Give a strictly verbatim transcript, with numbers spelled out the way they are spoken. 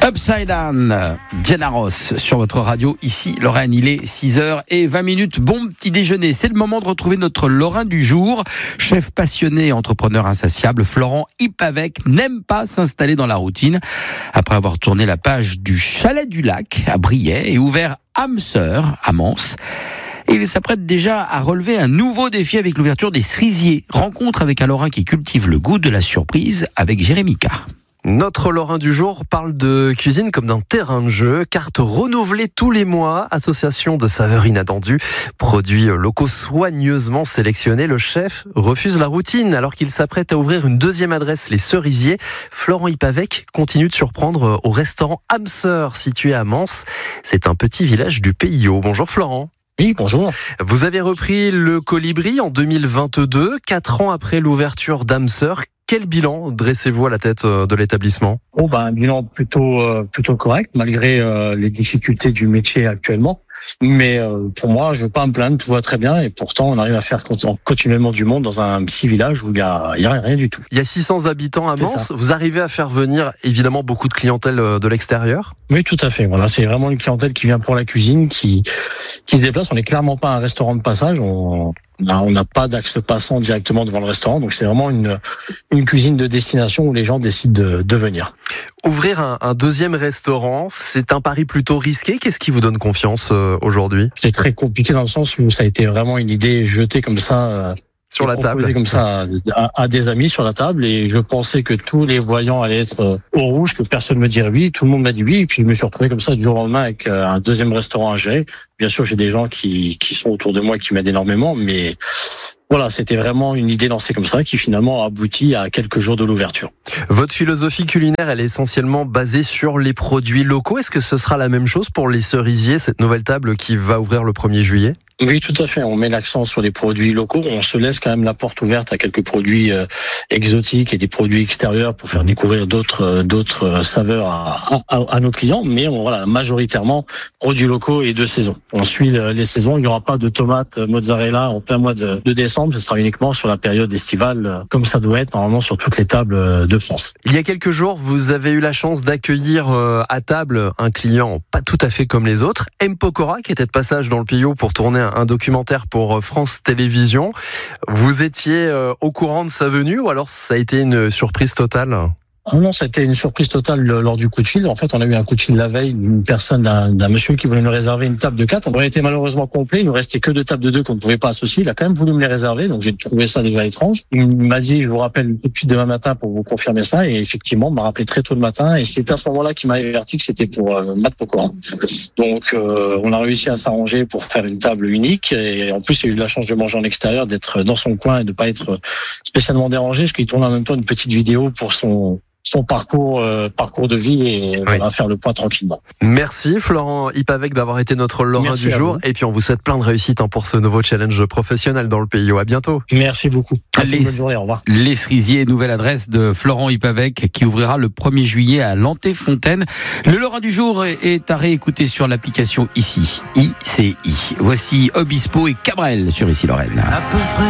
Upside Down, Diana Ross sur votre radio. Ici, Lorraine, il est six heures vingt minutes. Bon petit déjeuner. C'est le moment de retrouver notre Lorrain du jour. Chef passionné et entrepreneur insatiable, Florent Ipavec n'aime pas s'installer dans la routine. Après avoir tourné la page du Chalet du Lac à Briey et ouvert âme sœur à Mans, il s'apprête déjà à relever un nouveau défi avec l'ouverture des cerisiers. Rencontre avec un Lorrain qui cultive le goût de la surprise avec Jérémy K. Notre Lorrain du jour parle de cuisine comme d'un terrain de jeu, carte renouvelée tous les mois, association de saveurs inattendues, produits locaux soigneusement sélectionnés. Le chef refuse la routine alors qu'il s'apprête à ouvrir une deuxième adresse, les Cerisiers. Florent Ipavec continue de surprendre au restaurant âme sœur situé à Mans. C'est un petit village du Pays Haut. Bonjour Florent. Oui, bonjour. Vous avez repris le Colibri en deux mille vingt-deux, quatre ans après l'ouverture d'âme sœur. Quel bilan dressez-vous à la tête de l'établissement ? Oh ben un bilan plutôt euh, plutôt correct malgré euh, les difficultés du métier actuellement. Mais euh, pour moi, je veux pas me plaindre, tout va très bien et pourtant on arrive à faire continuellement du monde dans un petit village où il y a, il y a rien du tout. Il y a six cents habitants à Mans. Vous arrivez à faire venir évidemment beaucoup de clientèle de l'extérieur ? Oui, tout à fait. Voilà, c'est vraiment une clientèle qui vient pour la cuisine, qui qui se déplace. On n'est clairement pas un restaurant de passage. On on n'a pas d'axe passant directement devant le restaurant, donc c'est vraiment une une cuisine de destination où les gens décident de, de venir. Ouvrir un, un deuxième restaurant, c'est un pari plutôt risqué. Qu'est-ce qui vous donne confiance euh, aujourd'hui ? C'est très compliqué dans le sens où ça a été vraiment une idée jetée comme ça. Euh, sur la table, comme ça à, à des amis sur la table, et je pensais que tous les voyants allaient être au rouge, que personne me dirait oui. Tout le monde m'a dit oui, et puis je me suis retrouvé comme ça du jour au lendemain avec un deuxième restaurant à gérer. Bien sûr, j'ai des gens qui qui sont autour de moi qui m'aident énormément, mais voilà, c'était vraiment une idée lancée comme ça qui finalement a abouti à quelques jours de l'ouverture. Votre philosophie culinaire, elle est essentiellement basée sur les produits locaux. Est-ce que ce sera la même chose pour les Cerisiers, cette nouvelle table qui va ouvrir le premier juillet ? Oui, tout à fait. On met l'accent sur les produits locaux. On se laisse quand même la porte ouverte à quelques produits euh, exotiques et des produits extérieurs pour faire découvrir d'autres euh, d'autres saveurs à, à, à nos clients. Mais on, voilà, majoritairement produits locaux et de saison. On suit le, les saisons. Il n'y aura pas de tomates mozzarella en plein mois de, de décembre. Ce sera uniquement sur la période estivale, comme ça doit être normalement sur toutes les tables de France. Il y a quelques jours, vous avez eu la chance d'accueillir euh, à table un client pas tout à fait comme les autres, M. Pokora, qui était de passage dans le Pays Haut pour tourner un documentaire pour France Télévisions. Vous étiez au courant de sa venue ou alors ça a été une surprise totale ? Ah non, ça a été une surprise totale lors du coup de fil. En fait, on a eu un coup de fil la veille d'une personne, d'un, d'un monsieur qui voulait nous réserver une table de quatre. On aurait été malheureusement complet. Il nous restait que deux tables de deux qu'on ne pouvait pas associer. Il a quand même voulu me les réserver, donc j'ai trouvé ça déjà étrange. Il m'a dit, je vous rappelle tout de suite demain matin pour vous confirmer ça. Et effectivement, il m'a rappelé très tôt le matin. Et c'est à ce moment-là qu'il m'a averti que c'était pour euh, Matt Pokora. Donc, euh, on a réussi à s'arranger pour faire une table unique. Et en plus, il a eu de la chance de manger en extérieur, d'être dans son coin et de pas être spécialement dérangé, parce qu'il tourne en même temps une petite vidéo pour son son parcours euh, parcours de vie et oui. Voilà, faire le point tranquillement. Merci Florent Ipavec d'avoir été notre Lorrain du jour et puis on vous souhaite plein de réussite hein, pour ce nouveau challenge professionnel dans le Pays Haut. À bientôt. Merci beaucoup. Passez les, une bonne journée, au revoir. Les Cerisiers, nouvelle adresse de Florent Ipavec qui ouvrira le premier juillet à Lanté-Fontaine. Le Lorrain du jour est à réécouter sur l'application ici, I C I. Voici Obispo et Cabrel sur Ici Lorraine.